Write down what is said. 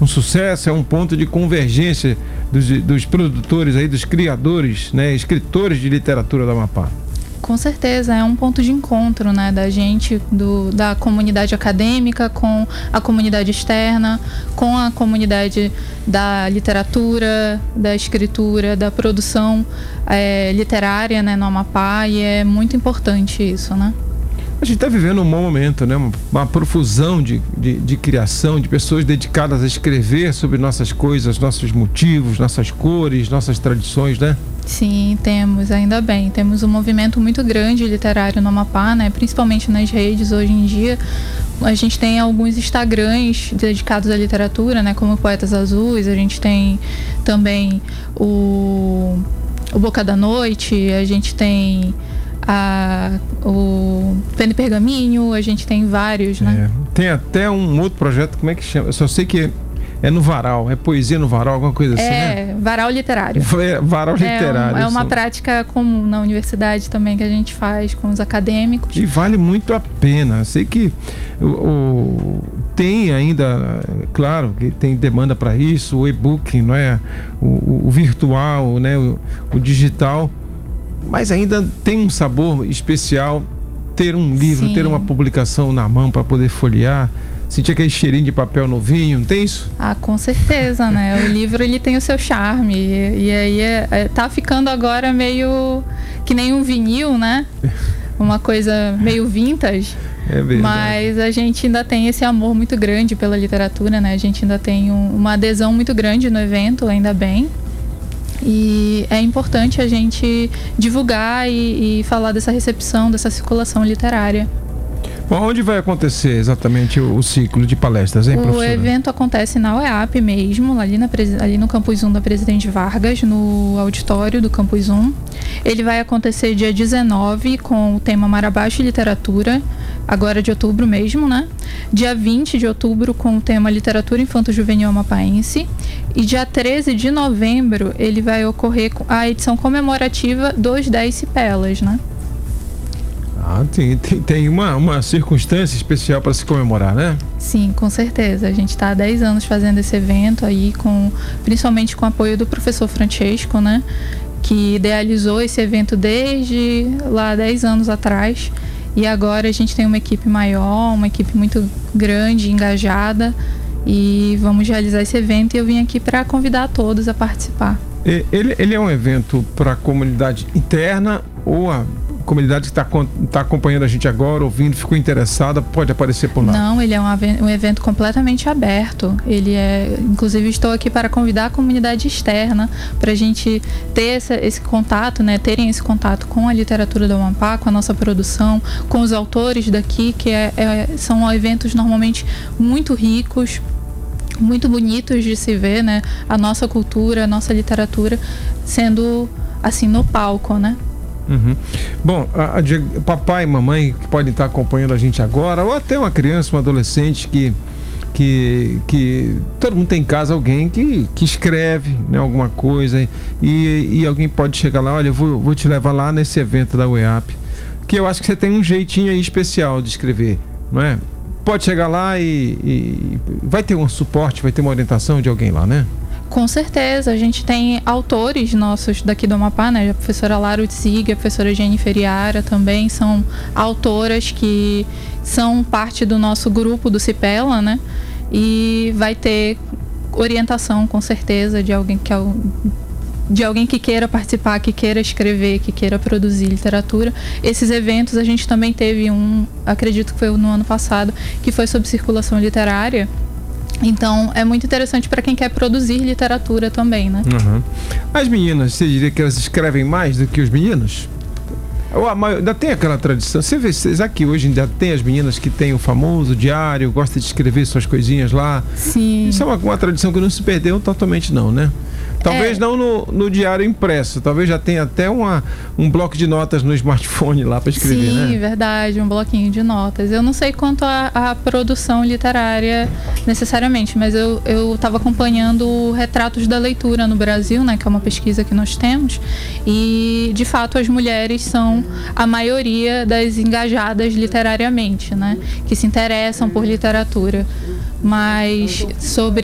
um sucesso, é um ponto de convergência dos produtores aí, dos criadores, né, escritores de literatura do Amapá. Com certeza, é um ponto de encontro, né, da gente, da comunidade acadêmica com a comunidade externa, com a comunidade da literatura, da escritura, da produção literária, né, no Amapá, e é muito importante isso, né? A gente está vivendo um bom momento, né? Uma profusão de criação, de pessoas dedicadas a escrever sobre nossas coisas, nossos motivos, nossas cores, nossas tradições, né? Sim, temos, ainda bem. Temos um movimento muito grande literário no Amapá, né? Principalmente nas redes hoje em dia. A gente tem alguns Instagrams dedicados à literatura, né? Como Poetas Azuis, a gente tem também o Boca da Noite, a gente tem o Pena e Pergaminho, a gente tem vários, né? Tem até um outro projeto, como é que chama? Eu só sei que é no Varal, é poesia no Varal, alguma coisa assim, né? Varal literário. Varal literário. É uma prática comum na universidade também que a gente faz com os acadêmicos. E vale muito a pena. Sei que tem ainda, claro, que tem demanda para isso, o e-book, não é? O virtual, né? O digital. Mas ainda tem um sabor especial ter um livro, ter uma publicação na mão para poder folhear, sentir aquele cheirinho de papel novinho, não tem isso? Com certeza, né? O livro, ele tem o seu charme, e aí tá ficando agora meio que nem um vinil, né? Uma coisa meio vintage. É verdade. Mas a gente ainda tem esse amor muito grande pela literatura, né? A gente ainda tem uma adesão muito grande no evento, ainda bem. E é importante a gente divulgar e falar dessa recepção, dessa circulação literária. Bom, onde vai acontecer exatamente o ciclo de palestras, hein, professora? O evento acontece na UEAP mesmo, ali no Campus 1 da Presidente Vargas, no auditório do Campus 1. Ele vai acontecer dia 19 com o tema Mar Abaixo e Literatura, agora de outubro mesmo, né? Dia 20 de outubro com o tema Literatura Infanto-Juvenil Amapaense. E dia 13 de novembro ele vai ocorrer a edição comemorativa dos 10 Cipelas, né? Tem uma circunstância especial para se comemorar, né? Sim, com certeza. A gente está há 10 anos fazendo esse evento aí, principalmente com o apoio do professor Francesco, né? Que idealizou esse evento desde lá 10 anos atrás. E agora a gente tem uma equipe maior, uma equipe muito grande, engajada. E vamos realizar esse evento e eu vim aqui para convidar todos a participar. Ele é um evento para a comunidade interna ou a comunidade que está acompanhando a gente agora, ouvindo, ficou interessada, pode aparecer por lá? Não, ele é um evento completamente aberto. Inclusive estou aqui para convidar a comunidade externa para a gente ter esse contato, né? Terem esse contato com a literatura do Amapá, com a nossa produção, com os autores daqui, que são eventos normalmente muito ricos, muito bonitos de se ver, né? A nossa cultura, a nossa literatura sendo assim no palco, né? Uhum. Bom, papai e mamãe que podem estar acompanhando a gente agora, ou até uma criança, um adolescente que todo mundo tem em casa alguém que escreve, né, alguma coisa e alguém pode chegar lá, olha, eu vou te levar lá nesse evento da UEAP, que eu acho que você tem um jeitinho aí especial de escrever, não é? Pode chegar lá e vai ter um suporte, vai ter uma orientação de alguém lá, né? Com certeza, a gente tem autores nossos daqui do Amapá, né? A professora Lara Utzig, a professora Jennifer Iara também são autoras que são parte do nosso grupo do Cipela, né? E vai ter orientação, com certeza, de alguém que queira participar, que queira escrever, que queira produzir literatura. Esses eventos a gente também teve acredito que foi no ano passado, que foi sobre circulação literária. Então, é muito interessante para quem quer produzir literatura também, né? Uhum. As meninas, você diria que elas escrevem mais do que os meninos? Ou ainda tem aquela tradição? Você vê aqui hoje ainda tem as meninas que têm o famoso diário, gostam de escrever suas coisinhas lá. Sim. Isso é uma tradição que não se perdeu totalmente não, né? Talvez não no diário impresso, talvez já tenha até um bloco de notas no smartphone lá para escrever, né? Sim, verdade, um bloquinho de notas. Eu não sei quanto a produção literária necessariamente, mas eu estava acompanhando o Retratos da Leitura no Brasil, né, que é uma pesquisa que nós temos, e de fato as mulheres são a maioria das engajadas literariamente, né, que se interessam por literatura. Mas sobre